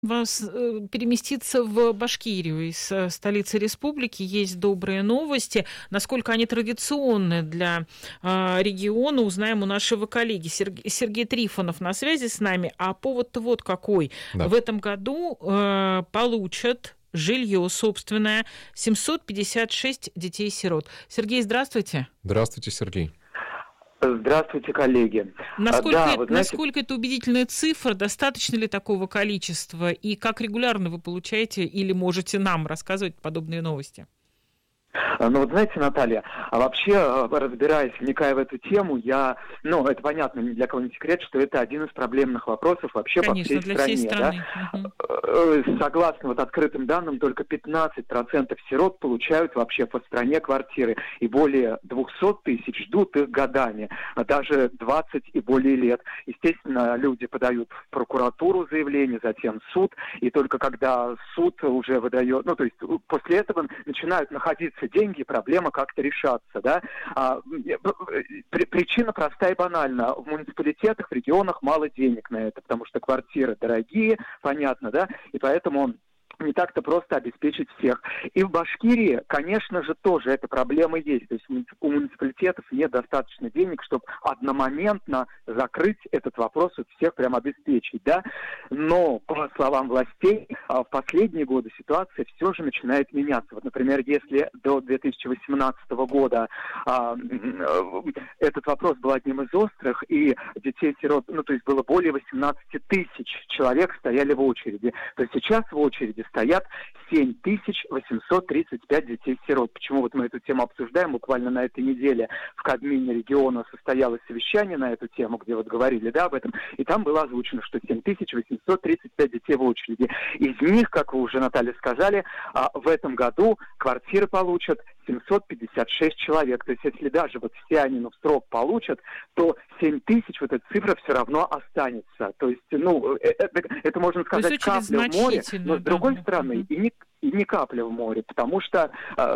Вас переместиться в Башкирию из столицы республики. Есть добрые новости. Насколько они традиционны для региона, узнаем у нашего коллеги. Сергей Трифонов на связи с нами. А повод-то вот какой. Да. В этом году получат жилье собственное 756 детей-сирот. Сергей, здравствуйте. Здравствуйте, Сергей. Здравствуйте, коллеги. Насколько это убедительная цифра? Достаточно ли такого количества? И как регулярно вы получаете или можете нам рассказывать подобные новости? Знаете, Наталья, а вообще, разбираясь, вникая в эту тему, это понятно, ни для кого не секрет, что это один из проблемных вопросов вообще Конечно, по всей для стране. Всей страны. Да? Согласно открытым данным, только 15% сирот получают вообще по стране квартиры, и более 200 тысяч ждут их годами, даже 20 и более лет. Естественно, люди подают в прокуратуру заявление, затем в суд, и только когда суд уже выдает, после этого начинают находиться деньги, проблема как-то решаться, да. Причина простая и банальна. В муниципалитетах, в регионах мало денег на это, потому что квартиры дорогие, понятно, да, и поэтому не так-то просто обеспечить всех. И в Башкирии, конечно же, тоже эта проблема есть. То есть у муниципалитетов нет достаточно денег, чтобы одномоментно закрыть этот вопрос и всех прям обеспечить, да. Но, по словам властей, в последние годы ситуация все же начинает меняться. Вот, например, если до 2018 года этот вопрос был одним из острых, и детей-сирот, было более 18 тысяч человек стояли в очереди, то сейчас в очереди стоят 7835 детей-сирот. Почему мы эту тему обсуждаем? Буквально на этой неделе в Кабмине региона состоялось совещание на эту тему, где говорили, да, об этом, и там было озвучено, что 7835 детей в очереди. Из них, как вы уже, Наталья, сказали, в этом году квартиры получат 756 человек. То есть, если даже все они в срок получат, то 7 тысяч, эта цифра все равно останется. То есть, это можно сказать капля в море, но с другой стороны, и не капля в море, потому что,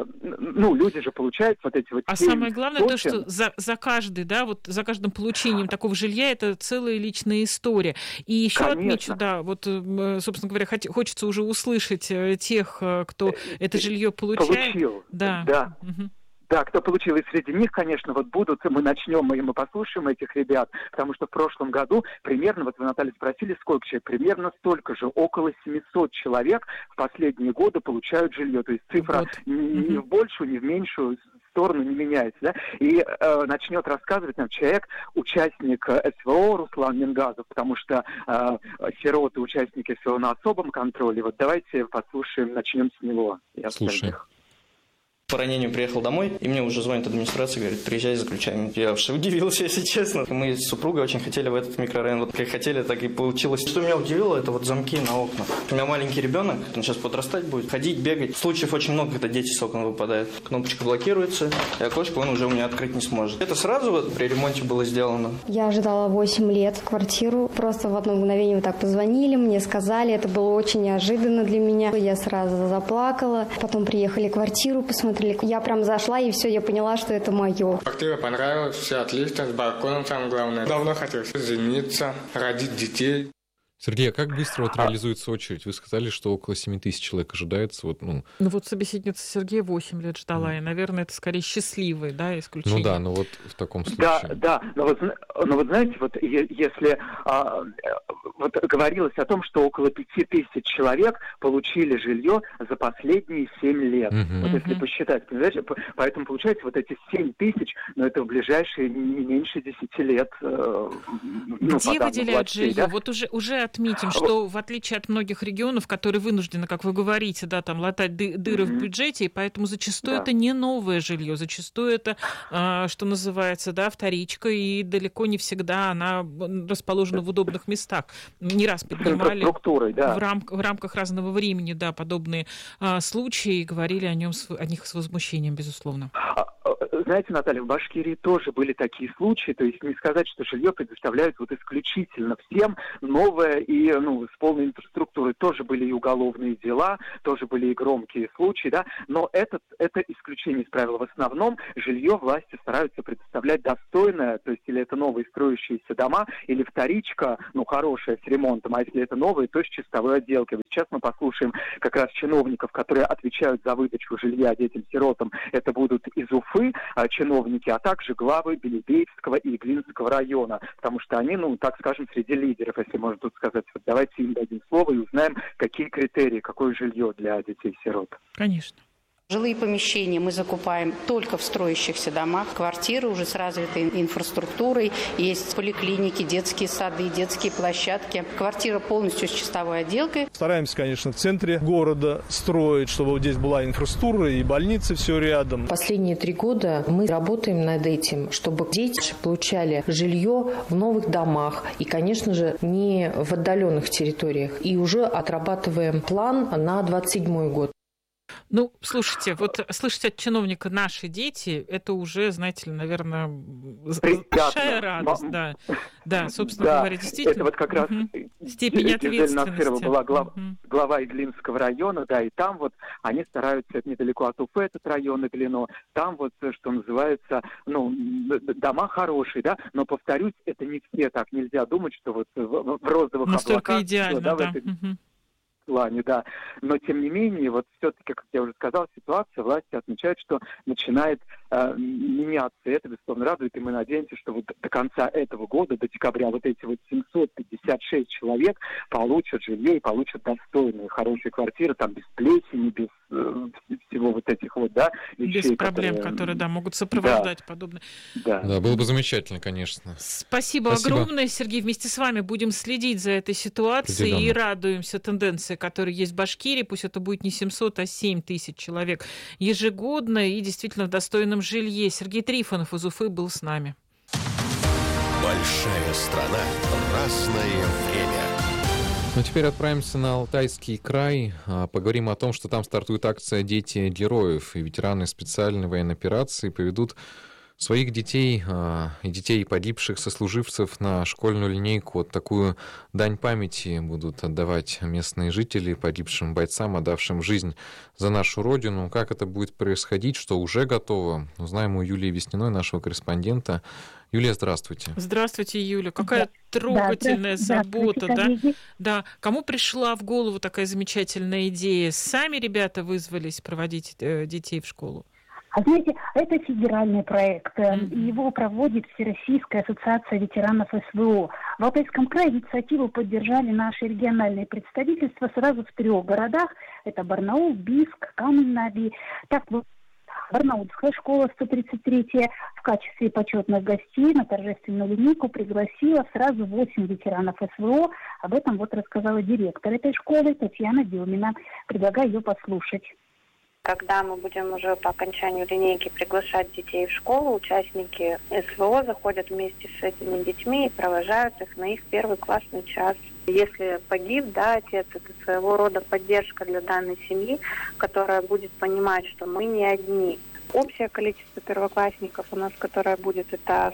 люди же получают эти А самое главное то, что за каждым получением такого жилья это целая личная история. И еще отмечу, собственно говоря, хочется уже услышать тех, кто это жилье получает. Получил, да. Да, кто получил, и среди них, конечно, мы начнем, и мы послушаем этих ребят, потому что в прошлом году примерно, вы, Наталья, спросили, сколько человек, примерно столько же, около 700 человек в последние годы получают жилье, то есть цифра ни в большую, ни в меньшую сторону не меняется, да, и начнет рассказывать нам человек, участник СВО Руслан Мингазов, потому что сироты, участники СВО на особом контроле, давайте послушаем, начнем с него и остальных. По ранению приехал домой, и мне уже звонит администрация, говорит, приезжай за ключами. Я вообще удивился, если честно. Мы с супругой очень хотели в этот микрорайон. Как хотели, так и получилось. Что меня удивило, это замки на окнах. У меня маленький ребенок, он сейчас подрастать будет, ходить, бегать. Случаев очень много, когда дети с окон выпадают. Кнопочка блокируется, и окошко он уже у меня открыть не сможет. Это сразу при ремонте было сделано. Я ожидала 8 лет квартиру. Просто в одно мгновение так позвонили, мне сказали. Это было очень неожиданно для меня. Я сразу заплакала. Потом приехали квартиру, посмотрели. Я прям зашла, и все, я поняла, что это мое. Квартира понравилась, все отлично, с балконом самое главное. Давно хотел жениться, родить детей. Сергей, а как быстро реализуется очередь? Вы сказали, что около 7 тысяч человек ожидается. Собеседница Сергея 8 лет ждала, и, наверное, это скорее счастливое, исключение. В таком случае. Да, но знаете, если говорилось о том, что около 5000 человек получили жилье за последние 7 лет. Если посчитать, понимаете, поэтому получается эти 7 тысяч, но это в ближайшие не меньше 10 лет. Где выделяют жилье? Да? Уже отметим, что в отличие от многих регионов, которые вынуждены, как вы говорите, латать дыры в бюджете, и поэтому зачастую это не новое жилье, зачастую это, что называется, вторичка, и далеко не всегда она расположена в удобных местах. Не раз поднимали в рамках разного времени, подобные случаи, и говорили о них с возмущением, безусловно. знаете, Наталья, в Башкирии тоже были такие случаи, то есть не сказать, что жилье предоставляют вот исключительно всем, новое и, с полной инфраструктурой. Тоже были и уголовные дела, тоже были и громкие случаи, да, но это исключение из правил. В основном жилье власти стараются предоставлять достойное, то есть или это новые строящиеся дома, или вторичка, хорошая, с ремонтом, а если это новые, то с чистовой отделкой. Вот сейчас мы послушаем как раз чиновников, которые отвечают за выдачу жилья детям-сиротам. Это будут из Уфы чиновники, а также главы Белебеевского и Иглинского района, потому что они, так скажем, среди лидеров, если можно тут сказать. Вот давайте им дадим слово и узнаем, какие критерии, какое жилье для детей-сирот. Конечно. Жилые помещения мы закупаем только в строящихся домах. Квартиры уже с развитой инфраструктурой. Есть поликлиники, детские сады, детские площадки. Квартира полностью с чистовой отделкой. Стараемся, конечно, в центре города строить, чтобы здесь была инфраструктура и больницы, все рядом. Последние 3 года мы работаем над этим, чтобы дети получали жилье в новых домах и, конечно же, не в отдаленных территориях. И уже отрабатываем план на 2027 год. Слушайте, вот слышать от чиновника «наши дети» — это уже, знаете ли, наверное, большая радость. Да, собственно говоря, действительно. Это вот как раз степень ответственности. Была глава Иглинского района, да, и там вот они стараются, это недалеко от Уфы, этот район Иглино, там вот, что называется, дома хорошие, да, но, повторюсь, это не все так. Нельзя думать, что вот в розовых настолько облаках... идеально, да. Плане, да. Но, тем не менее, вот все-таки, как я уже сказал, ситуация, власти отмечают, что начинает меняться. И это, безусловно, радует, и мы надеемся, что вот до конца этого года, до декабря, вот эти вот 756 человек получат жилье и получат достойные, хорошие квартиры, там, без плесени, без всего вот этих вот, да, вещей. Без проблем, которые могут сопровождать подобное. Да, было бы замечательно, конечно. Спасибо огромное, Сергей. Вместе с вами будем следить за этой ситуацией и радуемся тенденции, которые есть в Башкирии. Пусть это будет не 700, а 7 тысяч человек ежегодно и действительно в достойном жилье. Сергей Трифонов из Уфы был с нами. Большая страна, разное время. Теперь отправимся на Алтайский край. Поговорим о том, что там стартует акция «Дети героев», и ветераны специальной военной операции поведут своих детей и детей погибших сослуживцев на школьную линейку. Вот такую дань памяти будут отдавать местные жители погибшим бойцам, отдавшим жизнь за нашу Родину. Как это будет происходить, что уже готово, узнаем у Юлии Весниной, нашего корреспондента. Юлия, здравствуйте. Здравствуйте, Юля. Какая трогательная забота, да? Да. Кому пришла в голову такая замечательная идея? Сами ребята вызвались проводить детей в школу? Знаете, это федеральный проект. Его проводит Всероссийская ассоциация ветеранов СВО. В Алтайском крае инициативу поддержали наши региональные представительства сразу в 3 городах. Это Барнаул, Бийск, Камень-на-Оби. Так вот, Барнаульская школа 133 в качестве почетных гостей на торжественную линейку пригласила сразу 8 ветеранов СВО. Об этом вот рассказала директор этой школы Татьяна Демина. Предлагаю ее послушать. Когда мы будем уже по окончанию линейки приглашать детей в школу, участники СВО заходят вместе с этими детьми и провожают их на их первый классный час. Если погиб, отец, это своего рода поддержка для данной семьи, которая будет понимать, что мы не одни. Общее количество первоклассников у нас, которое будет, это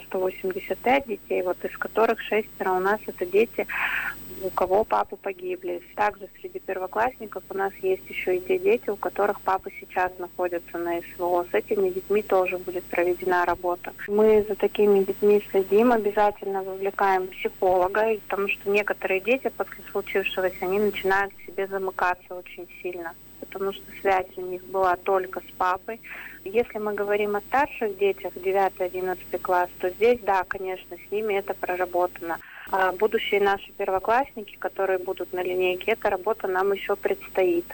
185 детей, из которых 6 у нас это дети, у кого папы погибли. Также среди первоклассников у нас есть еще и те дети, у которых папы сейчас находятся на СВО. С этими детьми тоже будет проведена работа. Мы за такими детьми следим, обязательно вовлекаем психолога, потому что некоторые дети после случившегося, они начинают в себе замыкаться очень сильно, потому что связь у них была только с папой. Если мы говорим о старших детях, 9-11 класс, то здесь, да, конечно, с ними это проработано. А будущие наши первоклассники, которые будут на линейке, эта работа нам еще предстоит.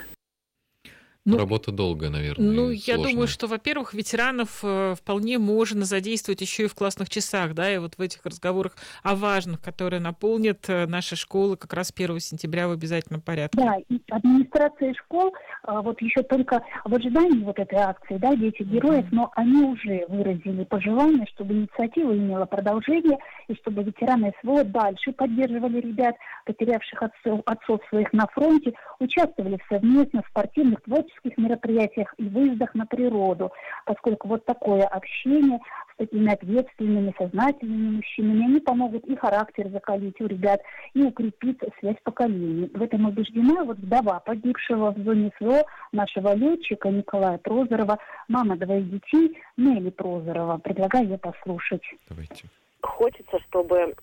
Работа долгая, наверное. Я думаю, что, во-первых, ветеранов вполне можно задействовать еще и в классных часах, и вот в этих разговорах о важных, которые наполнят наши школы как раз 1 сентября в обязательном порядке. Да, и администрация школ еще только в ожидании этой акции, «Дети героев», но они уже выразили пожелание, чтобы инициатива имела продолжение, и чтобы ветераны СВО дальше поддерживали ребят, потерявших отцов своих на фронте, участвовали в совместных спортивных, творческих творческих мероприятиях и выездах на природу, поскольку вот такое общение с такими ответственными, сознательными мужчинами, они помогут и характер закалить у ребят, и укрепить связь поколений. В этом убеждена вот вдова погибшего в зоне СВО нашего летчика Николая Прозорова, мама двоих детей Нелли Прозорова. Предлагаю ее послушать. Давайте. Хочется, чтобы